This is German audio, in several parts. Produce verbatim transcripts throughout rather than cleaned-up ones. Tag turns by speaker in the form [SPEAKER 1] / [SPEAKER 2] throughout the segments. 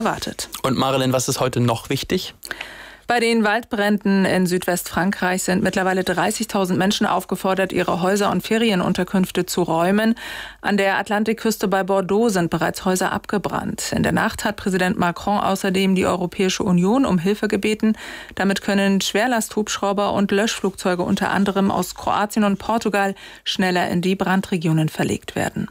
[SPEAKER 1] erwartet.
[SPEAKER 2] Und Marilyn, was ist heute noch wichtig?
[SPEAKER 1] Bei den Waldbränden in Südwestfrankreich sind mittlerweile dreißigtausend Menschen aufgefordert, ihre Häuser und Ferienunterkünfte zu räumen. An der Atlantikküste bei Bordeaux sind bereits Häuser abgebrannt. In der Nacht hat Präsident Macron außerdem die Europäische Union um Hilfe gebeten. Damit können Schwerlasthubschrauber und Löschflugzeuge unter anderem aus Kroatien und Portugal schneller in die Brandregionen verlegt werden.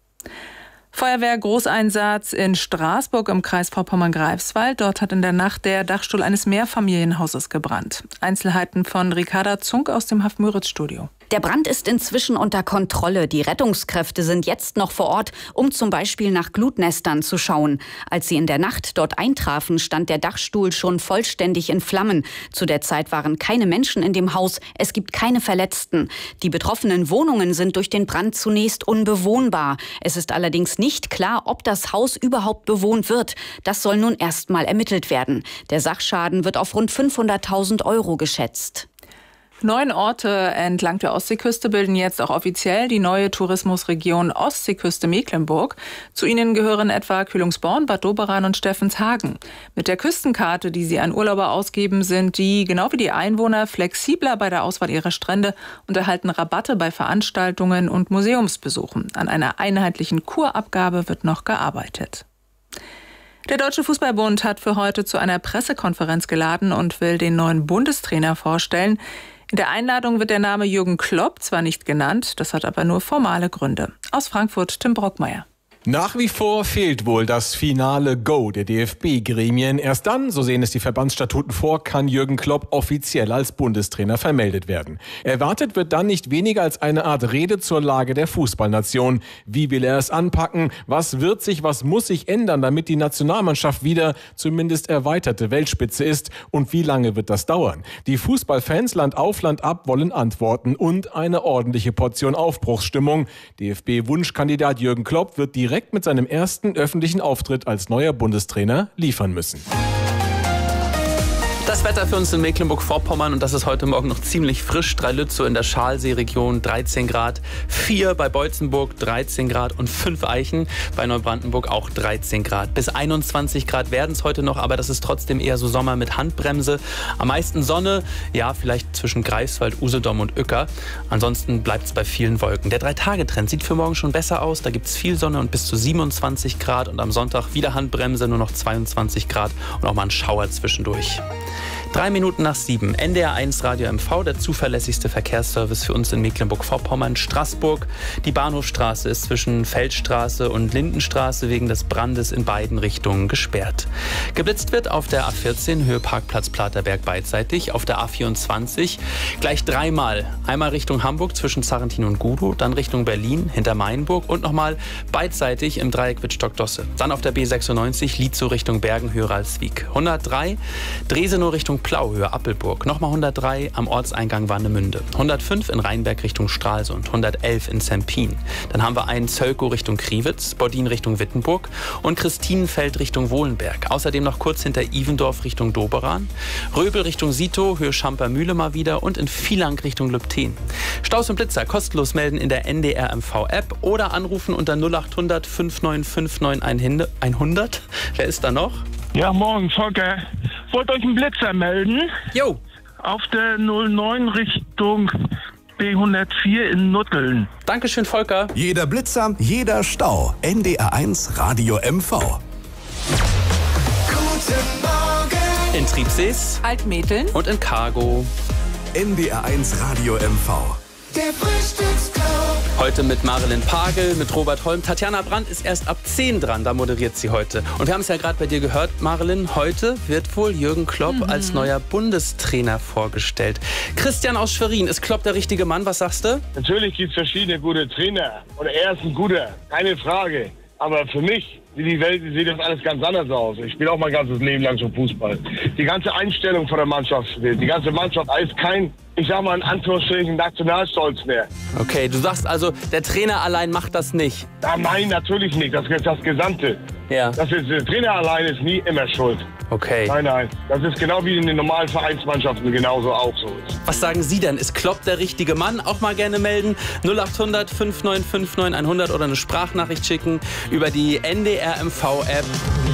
[SPEAKER 1] Feuerwehr-Großeinsatz in Straßburg im Kreis Vorpommern-Greifswald. Dort hat in der Nacht der Dachstuhl eines Mehrfamilienhauses gebrannt. Einzelheiten von Ricarda Zunk aus dem Haft-Müritz-Studio.
[SPEAKER 3] Der Brand ist inzwischen unter Kontrolle. Die Rettungskräfte sind jetzt noch vor Ort, um zum Beispiel nach Glutnestern zu schauen. Als sie in der Nacht dort eintrafen, stand der Dachstuhl schon vollständig in Flammen. Zu der Zeit waren keine Menschen in dem Haus. Es gibt keine Verletzten. Die betroffenen Wohnungen sind durch den Brand zunächst unbewohnbar. Es ist allerdings nicht klar, ob das Haus überhaupt bewohnt wird. Das soll nun erst mal ermittelt werden. Der Sachschaden wird auf rund fünfhunderttausend Euro geschätzt.
[SPEAKER 1] Neun Orte entlang der Ostseeküste bilden jetzt auch offiziell die neue Tourismusregion Ostseeküste Mecklenburg. Zu ihnen gehören etwa Kühlungsborn, Bad Doberan und Steffenshagen. Mit der Küstenkarte, die sie an Urlauber ausgeben, sind die, genau wie die Einwohner, flexibler bei der Auswahl ihrer Strände und erhalten Rabatte bei Veranstaltungen und Museumsbesuchen. An einer einheitlichen Kurabgabe wird noch gearbeitet. Der Deutsche Fußballbund hat für heute zu einer Pressekonferenz geladen und will den neuen Bundestrainer vorstellen. In der Einladung wird der Name Jürgen Klopp zwar nicht genannt, das hat aber nur formale Gründe. Aus Frankfurt Tim Brockmeier.
[SPEAKER 4] Nach wie vor fehlt wohl das finale Go der D F B-Gremien. Erst dann, so sehen es die Verbandsstatuten vor, kann Jürgen Klopp offiziell als Bundestrainer vermeldet werden. Erwartet wird dann nicht weniger als eine Art Rede zur Lage der Fußballnation. Wie will er es anpacken? Was wird sich, was muss sich ändern, damit die Nationalmannschaft wieder zumindest erweiterte Weltspitze ist? Und wie lange wird das dauern? Die Fußballfans Land auf, Land ab wollen Antworten und eine ordentliche Portion Aufbruchsstimmung. D F B-Wunschkandidat Jürgen Klopp wird direkt mit seinem ersten öffentlichen Auftritt als neuer Bundestrainer liefern müssen.
[SPEAKER 2] Das Wetter für uns in Mecklenburg-Vorpommern, und das ist heute Morgen noch ziemlich frisch. Drei Lützow in der Schalsee-Region dreizehn Grad, vier bei Beutzenburg dreizehn Grad und fünf Eichen bei Neubrandenburg auch dreizehn Grad. Bis einundzwanzig Grad werden es heute noch, aber das ist trotzdem eher so Sommer mit Handbremse. Am meisten Sonne, ja, vielleicht zwischen Greifswald, Usedom und Uecker. Ansonsten bleibt es bei vielen Wolken. Der Drei-Tage-Trend sieht für morgen schon besser aus. Da gibt es viel Sonne und bis zu siebenundzwanzig Grad. Und am Sonntag wieder Handbremse, nur noch zweiundzwanzig Grad und auch mal ein Schauer zwischendurch. Drei Minuten nach sieben. N D R eins Radio M V, der zuverlässigste Verkehrsservice für uns in Mecklenburg-Vorpommern. Straßburg. Die Bahnhofstraße ist zwischen Feldstraße und Lindenstraße wegen des Brandes in beiden Richtungen gesperrt. Geblitzt wird auf der A vierzehn, Höhe Parkplatz Platerberg beidseitig. Auf der A vierundzwanzig gleich dreimal. Einmal Richtung Hamburg zwischen Sarrentin und Gudow, dann Richtung Berlin hinter Mainburg und nochmal beidseitig im Dreieck Wittstock-Dosse. Dann auf der B sechsundneunzig, Lietzow Richtung Bergen, Höhe Ralswiek. hundertdrei, Dresenow Richtung Plau, Höhe Appelburg. Nochmal hundertdrei am Ortseingang Warnemünde. hundertfünf in Rheinberg Richtung Stralsund. hundertelf in Zempin. Dann haben wir einen Zölkow Richtung Kriwitz, Bodin Richtung Wittenburg und Christinenfeld Richtung Wohlenberg. Außerdem noch kurz hinter Ivendorf Richtung Doberan. Röbel Richtung Sito, Höhe Schampermühle mal wieder und in Vielank Richtung Lübten. Staus und Blitzer kostenlos melden in der N D R M V-App oder anrufen unter null acht hundert fünf neun fünf neun hundert. Wer ist da noch?
[SPEAKER 5] Ja, morgen, Volker. Wollt euch einen Blitzer melden?
[SPEAKER 2] Jo.
[SPEAKER 5] Auf der null neun Richtung B hundertvier in Nutteln.
[SPEAKER 2] Dankeschön, Volker.
[SPEAKER 6] Jeder Blitzer, jeder Stau. N D R eins Radio M V.
[SPEAKER 7] Guten Morgen.
[SPEAKER 2] In Triebsees,
[SPEAKER 1] Altmetheln
[SPEAKER 2] und in Cargo.
[SPEAKER 6] N D R eins Radio M V.
[SPEAKER 7] Der Frühstücksclub.
[SPEAKER 2] Heute mit Marilyn Pagel, mit Robert Holm. Tatjana Brandt ist erst ab zehn dran, da moderiert sie heute. Und wir haben es ja gerade bei dir gehört, Marilyn, heute wird wohl Jürgen Klopp mhm. als neuer Bundestrainer vorgestellt. Christian aus Schwerin, ist Klopp der richtige Mann? Was sagst du?
[SPEAKER 8] Natürlich gibt es verschiedene gute Trainer. Und er ist ein guter, keine Frage. Aber für mich, wie die Welt, sieht das alles ganz anders aus. Ich spiele auch mein ganzes Leben lang schon Fußball. Die ganze Einstellung von der Mannschaft, die ganze Mannschaft ist kein, ich sag mal in Anführungsstrichen, Nationalstolz mehr.
[SPEAKER 2] Okay, du sagst also, der Trainer allein macht das nicht?
[SPEAKER 8] Ja, nein, natürlich nicht. Das ist das Gesamte.
[SPEAKER 2] Ja.
[SPEAKER 8] Das ist, der Trainer allein ist nie immer schuld.
[SPEAKER 2] Okay.
[SPEAKER 8] Nein, nein. Das ist genau wie in den normalen Vereinsmannschaften genauso auch so ist.
[SPEAKER 2] Was sagen Sie denn? Ist Klopp der richtige Mann? Auch mal gerne melden. null acht hundert fünf neun fünf neun hundert oder eine Sprachnachricht schicken über die N D R M V-App.